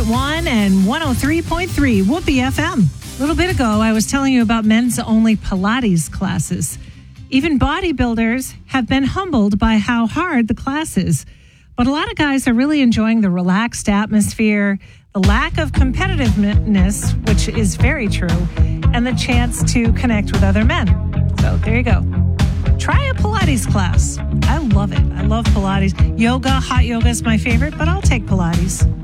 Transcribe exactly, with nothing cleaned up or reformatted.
one and one oh three point three Whoopee F M. A little bit ago, I was telling you about men's only Pilates classes. Even bodybuilders have been humbled by how hard the class is. But a lot of guys are really enjoying the relaxed atmosphere, the lack of competitiveness, which is very true, and the chance to connect with other men. So there you go. Try a Pilates class. I love it. I love Pilates. Yoga, hot yoga is my favorite, but I'll take Pilates.